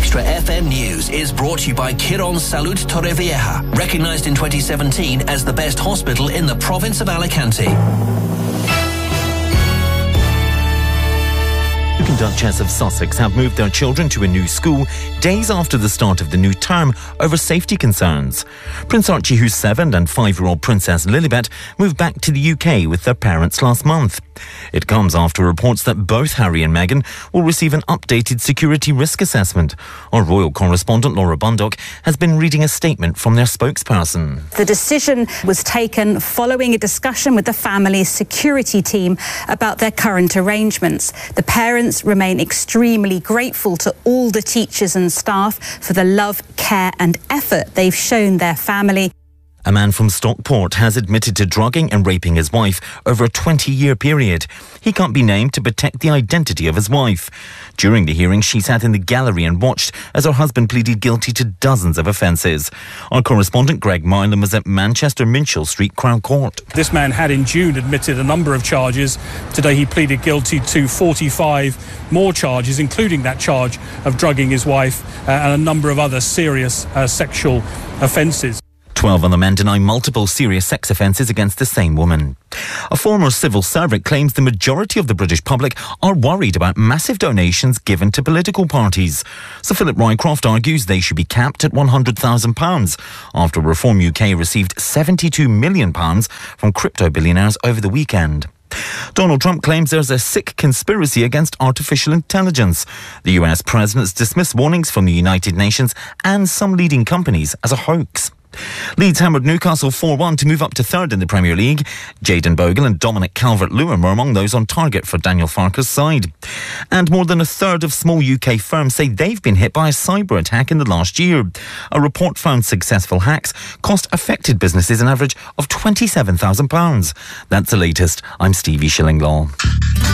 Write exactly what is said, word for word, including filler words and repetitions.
Extra F M News is brought to you by Quirón Salud Torrevieja, recognised in twenty seventeen as the best hospital in the province of Alicante. Duchess of Sussex have moved their children to a new school days after the start of the new term over safety concerns. Prince Archie, who's seven, and five-year-old Princess Lilibet moved back to the U K with their parents last month. It comes after reports that both Harry and Meghan will receive an updated security risk assessment. Our royal correspondent Laura Bundock has been reading a statement from their spokesperson. The decision was taken following a discussion with the family's security team about their current arrangements. The parents remain extremely grateful to all the teachers and staff for the love, care and effort they've shown their family. A man from Stockport has admitted to drugging and raping his wife over a twenty-year period. He can't be named to protect the identity of his wife. During the hearing, she sat in the gallery and watched as her husband pleaded guilty to dozens of offences. Our correspondent Greg Marlin was at Manchester Minchell Street Crown Court. This man had in June admitted a number of charges. Today he pleaded guilty to forty-five more charges, including that charge of drugging his wife uh, and a number of other serious uh, sexual offences. Twelve other men deny multiple serious sex offences against the same woman. A former civil servant claims the majority of the British public are worried about massive donations given to political parties. Sir Philip Rycroft argues they should be capped at one hundred thousand pounds after Reform U K received seventy-two million pounds from crypto billionaires over the weekend. Donald Trump claims there's a sick conspiracy against artificial intelligence. The U S president's dismissed warnings from the United Nations and some leading companies as a hoax. Leeds hammered Newcastle four one to move up to third in the Premier League. Jayden Bogle and Dominic Calvert-Lewin were among those on target for Daniel Farke's side. And more than a third of small U K firms say they've been hit by a cyber attack in the last year. A report found successful hacks cost affected businesses an average of twenty-seven thousand pounds. That's the latest. I'm Stevie Shillinglaw.